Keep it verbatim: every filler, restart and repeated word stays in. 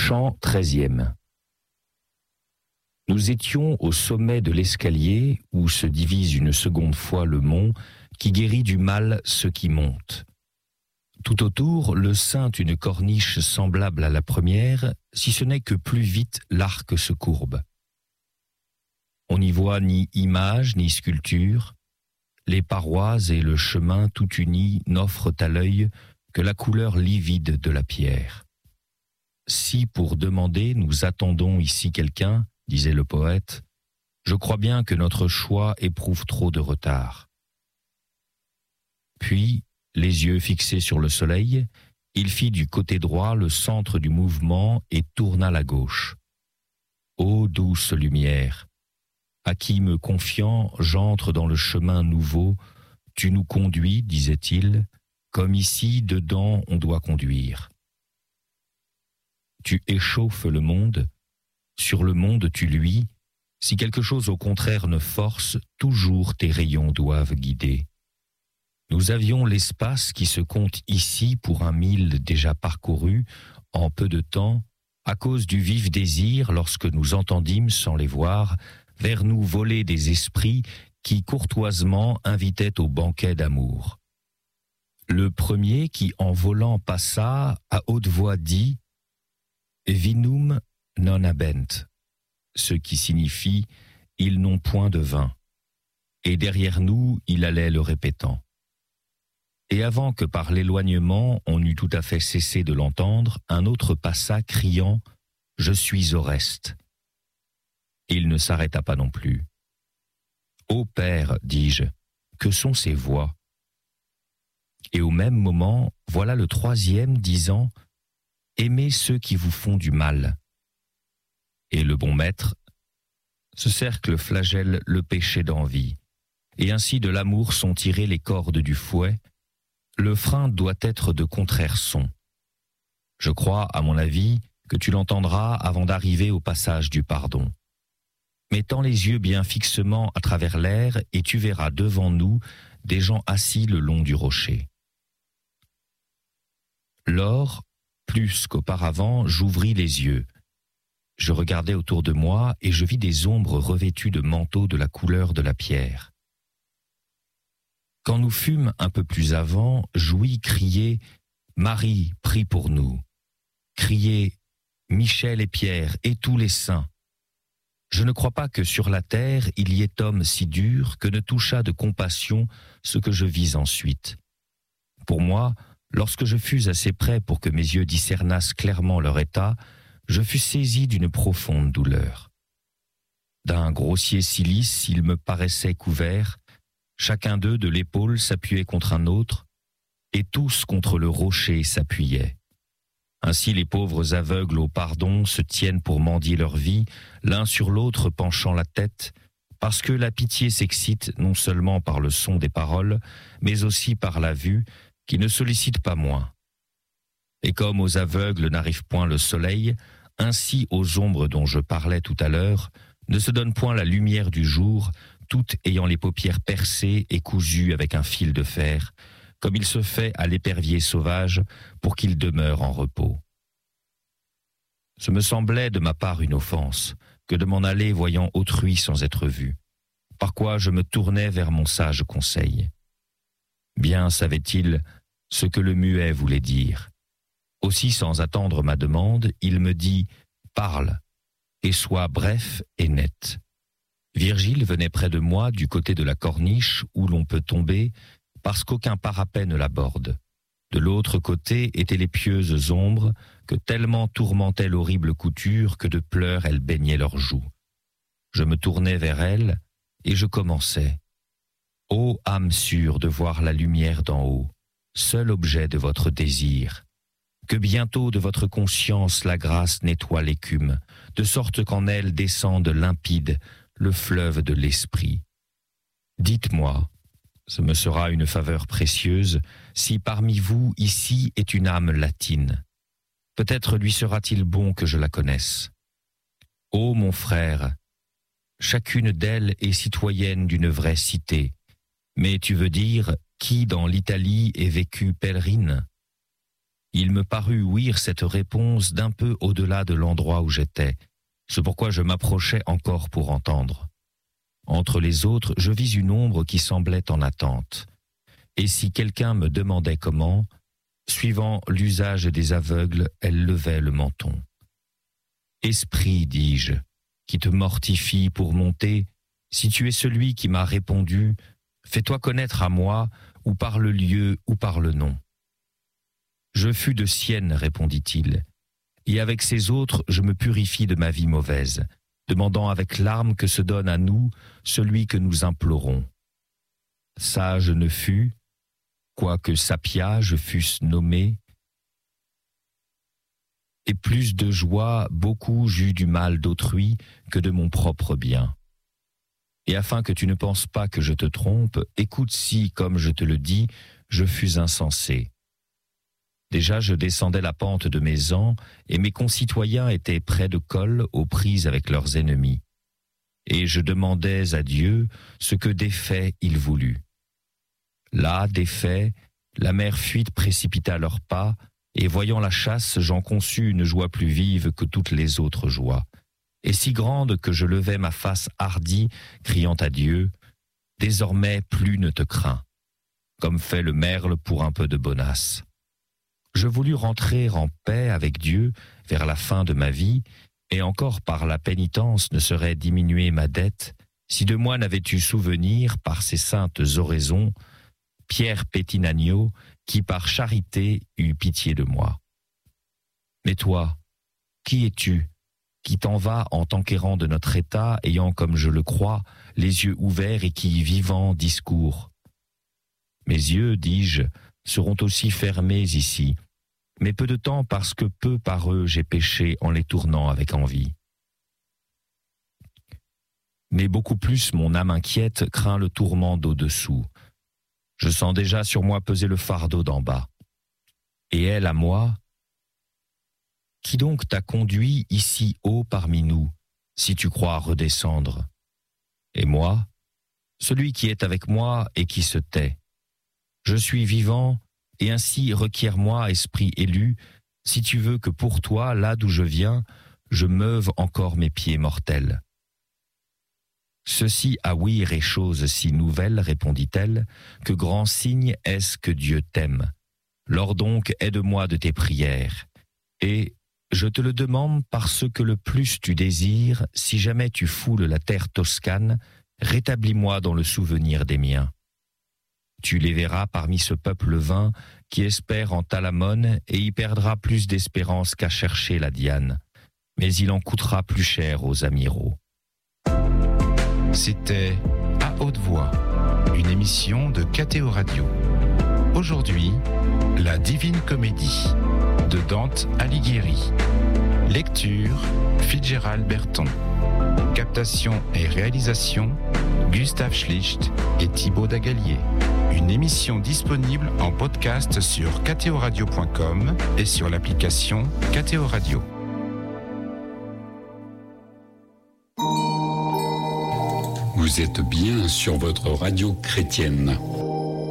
Chant treizième. Nous étions au sommet de l'escalier où se divise une seconde fois le mont qui guérit du mal ceux qui montent. Tout autour, le ceinte une corniche semblable à la première, si ce n'est que plus vite l'arc se courbe. On n'y voit ni image ni sculpture. Les parois et le chemin tout unis n'offrent à l'œil que la couleur livide de la pierre. Si pour demander nous attendons ici quelqu'un, disait le poète, je crois bien que notre choix éprouve trop de retard. Puis, les yeux fixés sur le soleil, il fit du côté droit le centre du mouvement et tourna la gauche. Ô douce lumière, à qui me confiant, j'entre dans le chemin nouveau, tu nous conduis, disait-il, comme ici dedans on doit conduire. Tu échauffes le monde, sur le monde tu luis, si quelque chose au contraire ne force, toujours tes rayons doivent guider. Nous avions l'espace qui se compte ici pour un mille déjà parcouru, en peu de temps, à cause du vif désir, lorsque nous entendîmes, sans les voir, vers nous voler des esprits qui courtoisement invitaient au banquet d'amour. Le premier qui en volant passa, à haute voix dit « Vinum non habent », ce qui signifie « ils n'ont point de vin », et derrière nous il allait le répétant. Et avant que par l'éloignement on eût tout à fait cessé de l'entendre, un autre passa criant « Je suis Oreste ». Il ne s'arrêta pas non plus. « Ô Père, dis-je, que sont ces voix ?» Et au même moment, voilà le troisième disant « Aimez ceux qui vous font du mal ». Et le bon maître, ce cercle flagelle le péché d'envie, et ainsi de l'amour sont tirées les cordes du fouet, le frein doit être de contraire son. Je crois, à mon avis, que tu l'entendras avant d'arriver au passage du pardon. Mais tends les yeux bien fixement à travers l'air et tu verras devant nous des gens assis le long du rocher. Lors, plus qu'auparavant, j'ouvris les yeux. Je regardai autour de moi et je vis des ombres revêtues de manteaux de la couleur de la pierre. Quand nous fûmes un peu plus avant, j'ouïs crier « Marie, prie pour nous !» crier « Michel et Pierre et tous les saints !» Je ne crois pas que sur la terre il y ait homme si dur que ne touchât de compassion ce que je vis ensuite. Pour moi, lorsque je fus assez près pour que mes yeux discernassent clairement leur état, je fus saisi d'une profonde douleur. D'un grossier cilice, ils me paraissaient couverts, chacun d'eux de l'épaule s'appuyait contre un autre, et tous contre le rocher s'appuyaient. Ainsi les pauvres aveugles au pardon se tiennent pour mendier leur vie, l'un sur l'autre penchant la tête, parce que la pitié s'excite non seulement par le son des paroles, mais aussi par la vue, qui ne sollicite pas moins. Et comme aux aveugles n'arrive point le soleil, ainsi aux ombres dont je parlais tout à l'heure, ne se donne point la lumière du jour, toutes ayant les paupières percées et cousues avec un fil de fer, comme il se fait à l'épervier sauvage pour qu'il demeure en repos. Ce me semblait de ma part une offense, que de m'en aller voyant autrui sans être vu, par quoi je me tournais vers mon sage conseil. Bien savait-il ce que le muet voulait dire. Aussi, sans attendre ma demande, il me dit « Parle » et sois bref et net. Virgile venait près de moi du côté de la corniche où l'on peut tomber, parce qu'aucun parapet ne l'aborde. De l'autre côté étaient les pieuses ombres que tellement tourmentait l'horrible couture que de pleurs elles baignaient leurs joues. Je me tournai vers elle et je commençai. Ô âme sûre de voir la lumière d'en haut, seul objet de votre désir, que bientôt de votre conscience la grâce nettoie l'écume, de sorte qu'en elle descende limpide le fleuve de l'esprit. Dites-moi, ce me sera une faveur précieuse, si parmi vous, ici, est une âme latine. Peut-être lui sera-t-il bon que je la connaisse. Ô mon frère, chacune d'elles est citoyenne d'une vraie cité, mais tu veux dire qui dans l'Italie est vécue pèlerine? Il me parut ouïr cette réponse d'un peu au-delà de l'endroit où j'étais. C'est pourquoi je m'approchais encore pour entendre. Entre les autres, je vis une ombre qui semblait en attente. Et si quelqu'un me demandait comment, suivant l'usage des aveugles, elle levait le menton. « Esprit, dis-je, qui te mortifie pour monter, si tu es celui qui m'a répondu, fais-toi connaître à moi, ou par le lieu, ou par le nom. » Je fus de Sienne, répondit-il, et avec ces autres, je me purifie de ma vie mauvaise, demandant avec larmes que se donne à nous celui que nous implorons. Sage ne fus, quoique sapia je fusse nommé, et plus de joie, beaucoup j'eus du mal d'autrui que de mon propre bien. Et afin que tu ne penses pas que je te trompe, écoute si, comme je te le dis, je fus insensé. Déjà je descendais la pente de mes ans, et mes concitoyens étaient près de Col, aux prises avec leurs ennemis. Et je demandais à Dieu ce que d'effet il voulut. Là, d'effet, la mer fuite précipita leurs pas, et voyant la chasse, j'en conçus une joie plus vive que toutes les autres joies, et si grande que je levai ma face hardie, criant à Dieu, « Désormais plus ne te crains », comme fait le merle pour un peu de bonasse. Je voulus rentrer en paix avec Dieu vers la fin de ma vie, et encore par la pénitence ne serait diminuée ma dette, si de moi n'avais-tu souvenir par ces saintes oraisons, Pierre Pétinagno, qui par charité eut pitié de moi. Mais toi, qui es-tu, qui t'en vas en t'enquérant de notre état, ayant, comme je le crois, les yeux ouverts et qui, vivant, discours? Mes yeux, dis-je, seront aussi fermés ici, mais peu de temps parce que peu par eux j'ai péché en les tournant avec envie. Mais beaucoup plus mon âme inquiète craint le tourment d'au-dessous. Je sens déjà sur moi peser le fardeau d'en bas. Et elle à moi, qui donc t'a conduit ici haut parmi nous, si tu crois redescendre? Et moi, celui qui est avec moi et qui se tait. Je suis vivant, et ainsi requiers-moi, esprit élu, si tu veux que pour toi, là d'où je viens, je meuve encore mes pieds mortels. Ceci à ouïr est chose si nouvelle, répondit-elle, que grand signe est-ce que Dieu t'aime. Lors donc aide-moi de tes prières, et je te le demande parce que le plus tu désires, si jamais tu foules la terre toscane, rétablis-moi dans le souvenir des miens. Tu les verras parmi ce peuple vain qui espère en Talamone et y perdra plus d'espérance qu'à chercher la Diane, mais il en coûtera plus cher aux amiraux. C'était À haute voix, une émission de K T O Radio. Aujourd'hui, La Divine Comédie de Dante Alighieri. Lecture, Fitzgerald Berton. Captation et réalisation, Gustave Schlicht et Thibaut Dagalier. Une émission disponible en podcast sur k t o radio point com et sur l'application K T O Radio. Vous êtes bien sur votre radio chrétienne.